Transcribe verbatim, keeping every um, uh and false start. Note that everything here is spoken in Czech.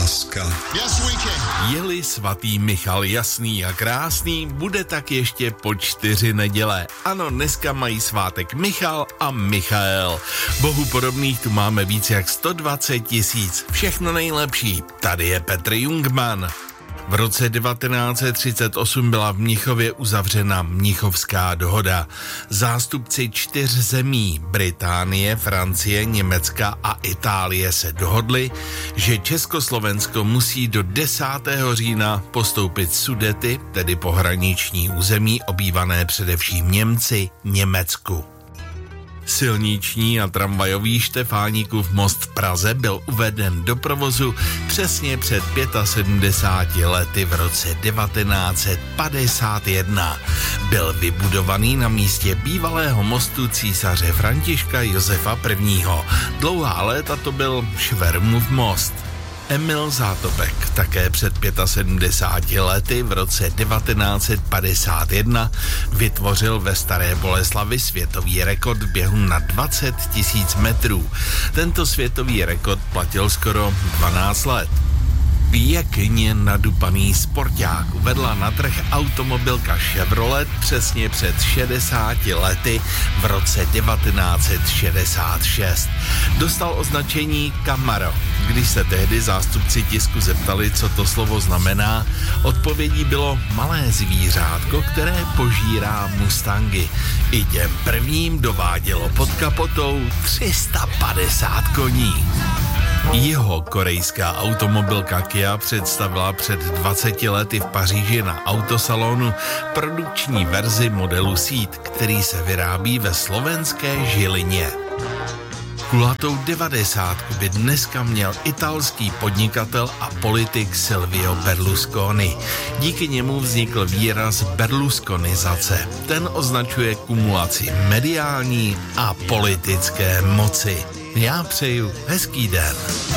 láska. Yes, we can. Je-li svatý Michal jasný a krásný, bude tak ještě po čtyři neděle. Ano, dneska mají svátek Michal a Michael. Bohu podobných tu máme víc jak sto dvacet tisíc. Všechno nejlepší. Tady je Petr Jungmann. V roce devatenáct set třicet osm byla v Mnichově uzavřena Mnichovská dohoda. Zástupci čtyř zemí, Británie, Francie, Německa a Itálie, se dohodli, že Československo musí do desátého října postoupit Sudety, tedy pohraniční území obývané především Němci, Německu. Silniční a tramvajový Štefánikův most v Praze byl uveden do provozu přesně před sedmdesáti pěti lety v roce devatenáct set padesát jedna. Byl vybudovaný na místě bývalého mostu císaře Františka Josefa I. Dlouhá léta to byl Švermův most. Emil Zátopek také před sedmdesáti pěti lety v roce devatenáct set padesát jedna vytvořil ve Staré Boleslavi světový rekord v běhu na dvacet tisíc metrů. Tento světový rekord platil skoro dvanáct let. Pěkně nadupaný sporták uvedla na trh automobilka Chevrolet přesně před šedesáti lety v roce devatenáct set šedesát šest. Dostal označení Camaro. Když se tehdy zástupci tisku zeptali, co to slovo znamená, odpovědí bylo malé zvířátko, které požírá Mustangy. I těm prvním dovádělo pod kapotou tři sta padesát koní. Jeho korejská automobilka Kia představila před dvaceti lety v Paříži na autosalonu produkční verzi modelu Ceed, který se vyrábí ve slovenské Žilině. Kulatou devadesátku by dneska měl italský podnikatel a politik Silvio Berlusconi. Díky němu vznikl výraz berlusconizace. Ten označuje kumulaci mediální a politické moci. Já přeju hezký den.